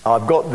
I've got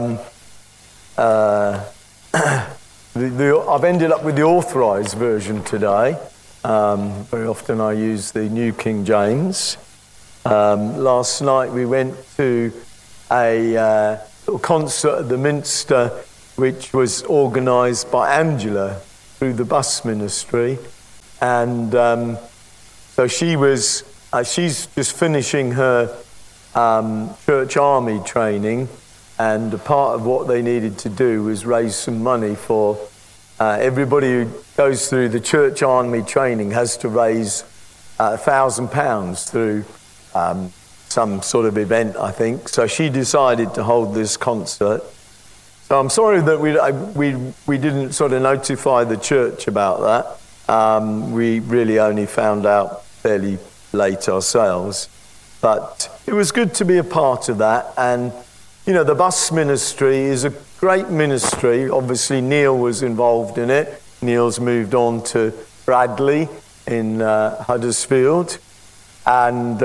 I've ended up with the Authorised Version today. Very often I use the New King James. Last night we went to a little concert at the Minster, which was organised by Angela through the bus ministry, and so she's just finishing her church army training, and a part of what they needed to do was raise some money for everybody who goes through the church army training has to raise £1,000 through some sort of event, I think. So she decided to hold this concert. So I'm sorry that we didn't sort of notify the church about that. We really only found out fairly late ourselves. But it was good to be a part of that. And, you know, the bus ministry is a great ministry. Obviously, Neil was involved in it. Neil's moved on to Bradley in Huddersfield. And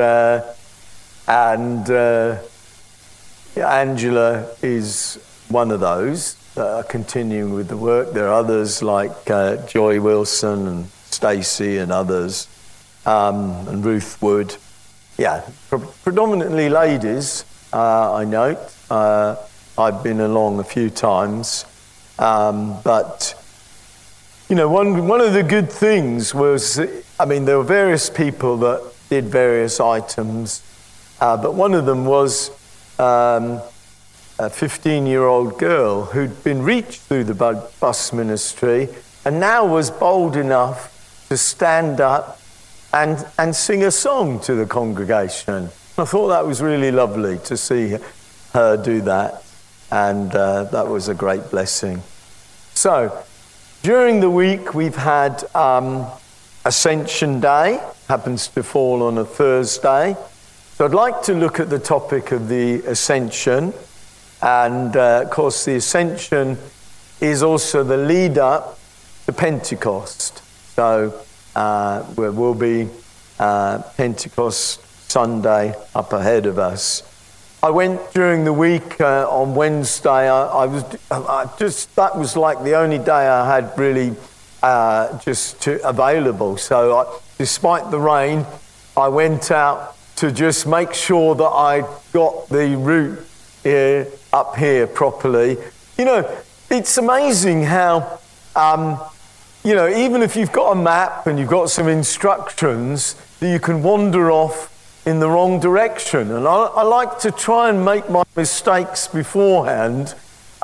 Angela is one of those that are continuing with the work. There are others like Joy Wilson and Stacey and others, and Ruth Wood. Yeah, predominantly ladies, I note. I've been along a few times. But, you know, one of the good things was, I mean, there were various people that did various items, but one of them was a 15-year-old girl who'd been reached through the bus ministry and now was bold enough to stand up and sing a song to the congregation. I thought that was really lovely to see her do that, and that was a great blessing. So, during the week we've had Ascension Day, happens to fall on a Thursday. So I'd like to look at the topic of the Ascension, and of course the Ascension is also the lead up to Pentecost. So there will be Pentecost Sunday up ahead of us. I went during the week on Wednesday. That was like the only day I had really available. So despite the rain, I went out to just make sure that I got the route up here properly. You know, it's amazing how, you know, even if you've got a map and you've got some instructions, that you can wander off in the wrong direction. And I like to try and make my mistakes beforehand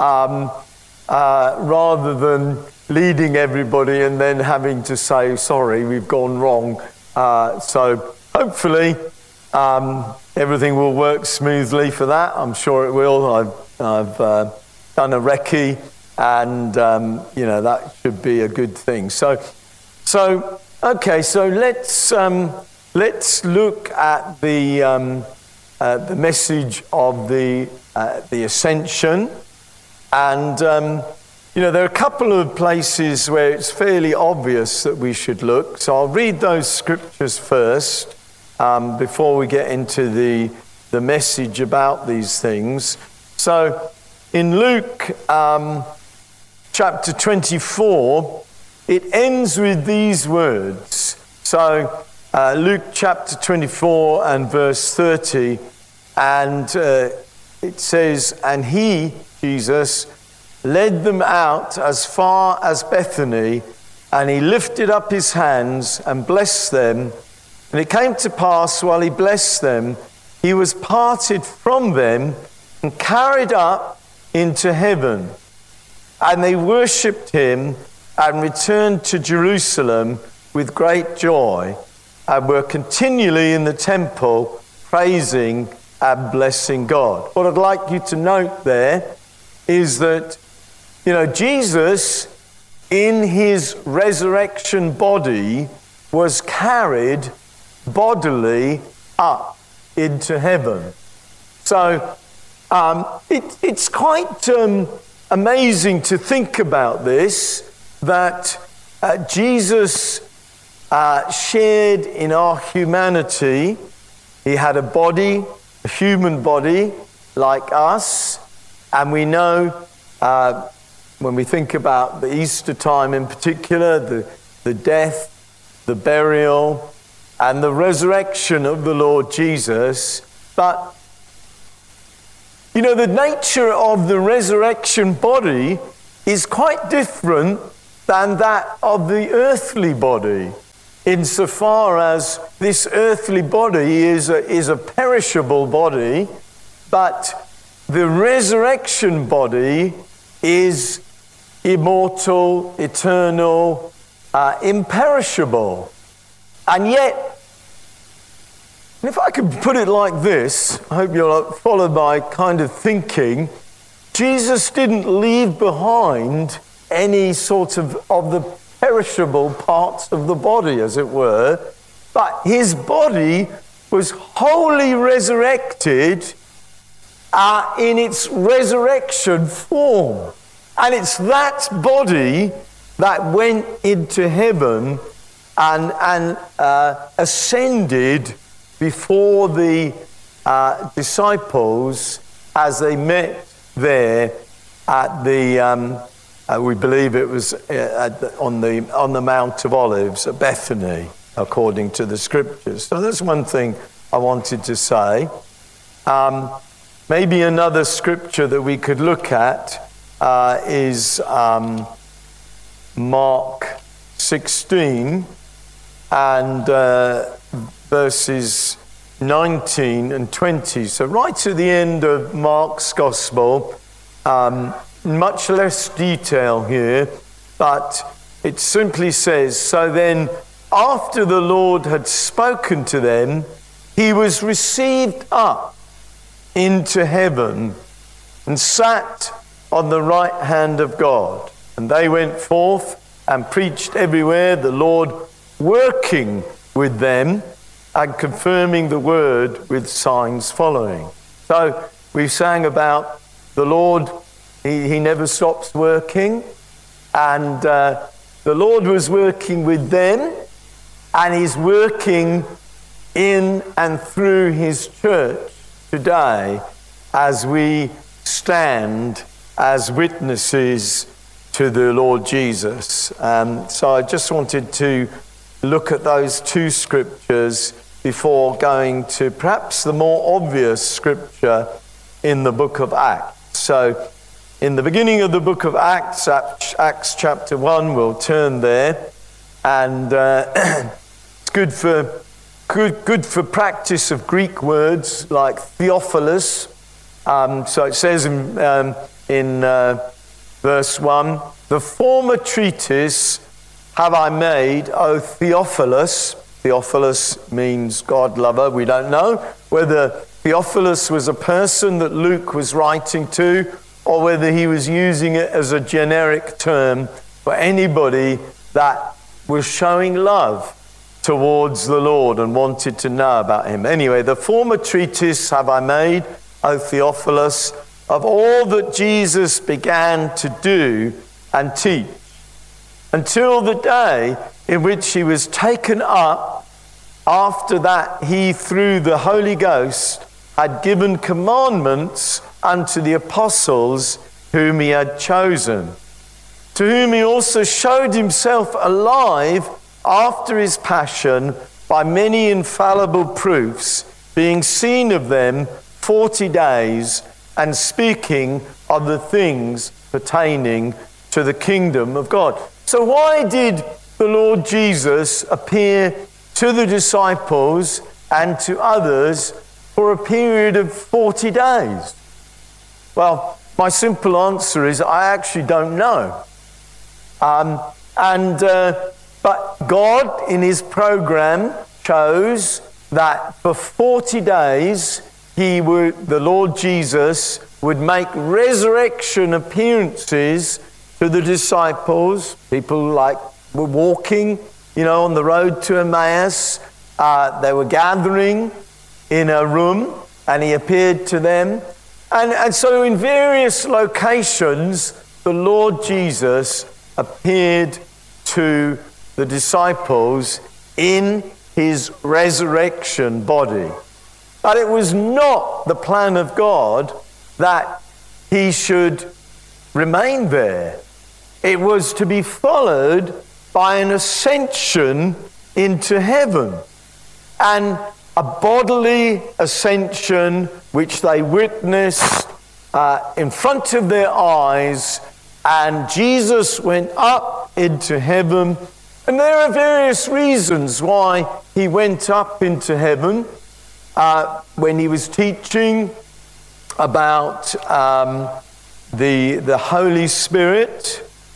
rather than leading everybody and then having to say, sorry, we've gone wrong. So hopefully everything will work smoothly for that. I'm sure it will. I've done a recce, and you know, that should be a good thing. So okay. So let's look at the message of the Ascension, and you know, there are a couple of places where it's fairly obvious that we should look. So I'll read those scriptures first before we get into the message about these things. So in Luke chapter 24, it ends with these words. So Luke chapter 24 and verse 30, and it says, "And he, Jesus, led them out as far as Bethany, and he lifted up his hands and blessed them. And it came to pass, while he blessed them, he was parted from them and carried up into heaven. And they worshipped him and returned to Jerusalem with great joy, and were continually in the temple praising and blessing God." What I'd like you to note there is that, you know, Jesus in his resurrection body was carried bodily up into heaven. So it's quite amazing to think about this, that Jesus shared in our humanity. He had a body, a human body like us, And we know when we think about the Easter time in particular, the death, the burial, and the resurrection of the Lord Jesus. But, you know, the nature of the resurrection body is quite different than that of the earthly body, insofar as this earthly body is a perishable body, but the resurrection body is immortal, eternal, imperishable. And yet, if I could put it like this, I hope you'll follow my kind of thinking, Jesus didn't leave behind any sort of the perishable parts of the body, as it were, but his body was wholly resurrected in its resurrection form. And it's that body that went into heaven and ascended before the disciples as they met there at the, we believe it was on the Mount of Olives at Bethany, according to the scriptures. So that's one thing I wanted to say. Maybe another scripture that we could look at is Mark 16 and verses 19 and 20. So right to the end of Mark's Gospel, much less detail here, but it simply says, "So then, after the Lord had spoken to them, he was received up into heaven and sat on the right hand of God. And they went forth and preached everywhere, the Lord working with them and confirming the word with signs following." So we sang about the Lord, he never stops working, and the Lord was working with them, and he's working in and through his church today as we stand as witnesses to the Lord Jesus. So I just wanted to look at those two scriptures before going to perhaps the more obvious scripture in the book of Acts. So in the beginning of the book of Acts, Acts chapter 1, we'll turn there, and it's good for practice of Greek words like Theophilus. So it says in verse 1, "The former treatise have I made, O Theophilus." Theophilus means God lover. We don't know whether Theophilus was a person that Luke was writing to, or whether he was using it as a generic term for anybody that was showing love towards the Lord and wanted to know about him. Anyway, "The former treatise have I made, O Theophilus, of all that Jesus began to do and teach, until the day in which he was taken up, after that he through the Holy Ghost had given commandments unto the apostles whom he had chosen, to whom he also showed himself alive after his passion by many infallible proofs, being seen of them 40 days, and speaking of the things pertaining to the kingdom of God." So why did the Lord Jesus appear to the disciples and to others for a period of 40 days? Well, my simple answer is I actually don't know. But God, in his program, chose that for 40 days, the Lord Jesus would make resurrection appearances to the disciples. People like were walking, on the road to Emmaus. They were gathering in a room, and he appeared to them. And so in various locations, the Lord Jesus appeared to the disciples in his resurrection body. But it was not the plan of God that he should remain there. It was to be followed by an ascension into heaven, and a bodily ascension which they witnessed in front of their eyes. And Jesus went up into heaven, and there are various reasons why he went up into heaven. When he was teaching about the Holy Spirit,